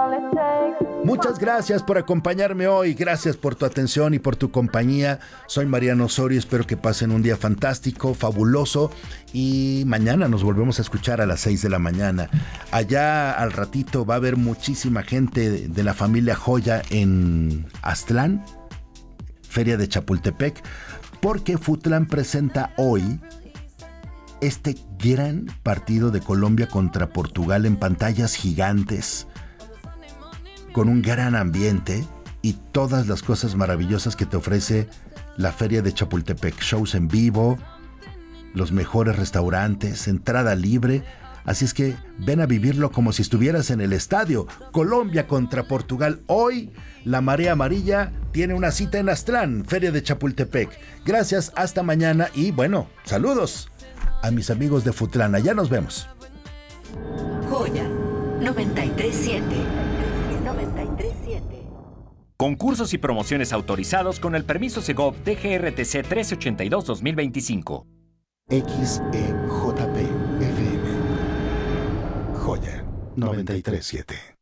Muchas gracias por acompañarme hoy, gracias por tu atención y por tu compañía. Soy Mariano Osorio, espero que pasen un día fantástico, fabuloso, y mañana nos volvemos a escuchar a las 6 de la mañana. Allá al ratito va a haber muchísima gente de la familia Joya en Aztlán, Feria de Chapultepec, porque Futlán presenta hoy este gran partido de Colombia contra Portugal en pantallas gigantes, con un gran ambiente y todas las cosas maravillosas que te ofrece la Feria de Chapultepec. Shows en vivo, los mejores restaurantes, entrada libre. Así es que ven a vivirlo como si estuvieras en el estadio. Colombia contra Portugal. Hoy la Marea Amarilla tiene una cita en Aztlán, Feria de Chapultepec. Gracias, hasta mañana y bueno, saludos a mis amigos de Futlán. Ya nos vemos. Joya 93.7. Concursos y promociones autorizados con el permiso Segov DGRTC 1382-2025. XEJP FM. Joya 93.7.